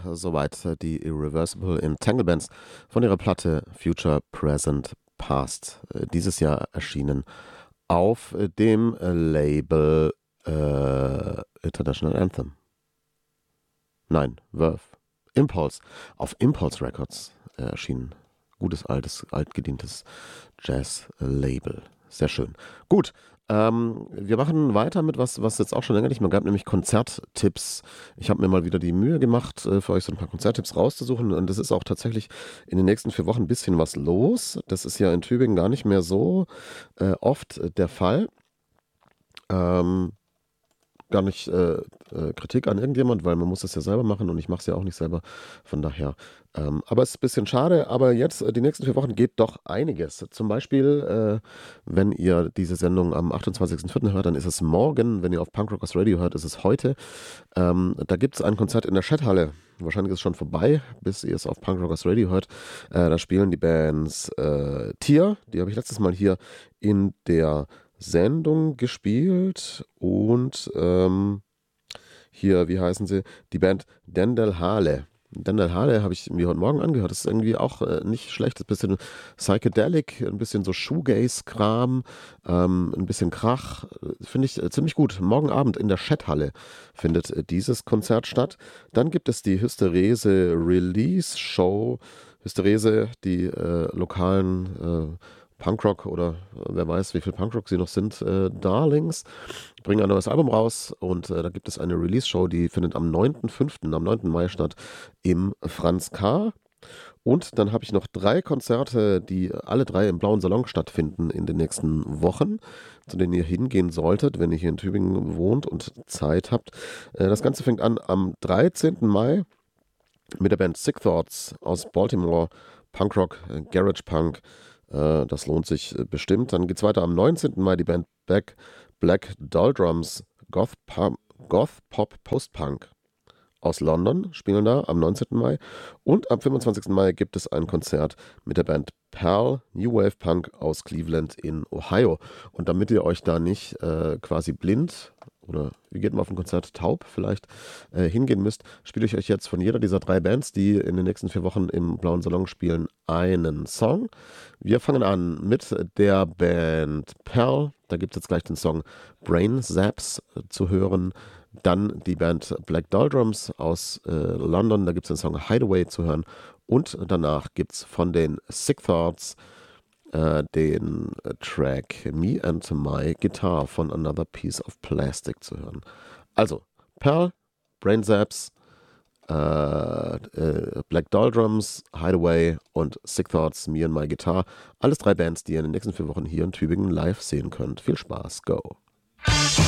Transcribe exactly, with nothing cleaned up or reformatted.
soweit die Irreversible Entanglements von ihrer Platte Future, Present, Past. Äh, dieses Jahr erschienen auf äh, dem äh, Label äh, International Anthem. Nein, Verve. Impulse. Auf Impulse Records äh, erschienen. Gutes, altes, altgedientes Jazz-Label. Sehr schön. Gut. Ähm, wir machen weiter mit was, was jetzt auch schon länger nicht mehr gab, nämlich Konzerttipps. Ich habe mir mal wieder die Mühe gemacht, äh, für euch so ein paar Konzerttipps rauszusuchen, und es ist auch tatsächlich in den nächsten vier Wochen ein bisschen was los. Das ist ja in Tübingen gar nicht mehr so äh, oft äh, der Fall. Ähm, gar nicht äh, äh, Kritik an irgendjemand, weil man muss das ja selber machen und ich mache es ja auch nicht selber. Von daher. Ähm, aber es ist ein bisschen schade, aber jetzt, äh, die nächsten vier Wochen geht doch einiges. Zum Beispiel, äh, wenn ihr diese Sendung am achtundzwanzigsten vierten hört, dann ist es morgen. Wenn ihr auf Punk Rockers Radio hört, ist es heute. Ähm, da gibt es ein Konzert in der Chat-Halle. Wahrscheinlich ist es schon vorbei, bis ihr es auf Punk Rockers Radio hört. Äh, da spielen die Bands äh, Tier, die habe ich letztes Mal hier in der Sendung gespielt, und ähm, hier, wie heißen sie? Die Band Dendel Hale. Dendel Hale habe ich mir heute Morgen angehört. Das ist irgendwie auch äh, nicht schlecht. Ein bisschen Psychedelic, ein bisschen so Shoegaze-Kram, ähm, ein bisschen Krach. Finde ich äh, ziemlich gut. Morgen Abend in der Chat-Halle findet äh, dieses Konzert statt. Dann gibt es die Hysterese Release-Show. Hysterese, die äh, lokalen äh, Punkrock oder äh, wer weiß, wie viel Punkrock sie noch sind, äh, Darlings, bringen ein neues Album raus, und äh, da gibt es eine Release-Show, die findet am neunten fünften, am neunten Mai statt im Franz K. Und dann habe ich noch drei Konzerte, die alle drei im Blauen Salon stattfinden in den nächsten Wochen, zu denen ihr hingehen solltet, wenn ihr hier in Tübingen wohnt und Zeit habt. Äh, das Ganze fängt an am dreizehnten Mai mit der Band Sick Thoughts aus Baltimore, Punkrock, äh, Garage Punk. Das lohnt sich bestimmt. Dann geht es weiter am neunzehnten Mai, die Band Black, Black Doldrums, Goth, Goth Pop Post-Punk aus London, spielen da am neunzehnten Mai. Und am fünfundzwanzigsten Mai gibt es ein Konzert mit der Band Pearl, New Wave Punk aus Cleveland in Ohio. Und damit ihr euch da nicht äh, quasi blind oder wie geht man auf ein Konzert, taub vielleicht, äh, hingehen müsst, spiele ich euch jetzt von jeder dieser drei Bands, die in den nächsten vier Wochen im Blauen Salon spielen, einen Song. Wir fangen an mit der Band Pearl. Da gibt es jetzt gleich den Song Brain Zaps äh, zu hören. Dann die Band Black Doldrums aus äh, London. Da gibt es den Song Hideaway zu hören. Und danach gibt es von den Sick Thoughts Uh, den Track Me and My Guitar von Another Piece of Plastic zu hören. Also, Pearl, Brain Zaps, uh, uh, Black Doldrums, Hideaway und Sick Thoughts, Me and My Guitar. Alles drei Bands, die ihr in den nächsten vier Wochen hier in Tübingen live sehen könnt. Viel Spaß, go!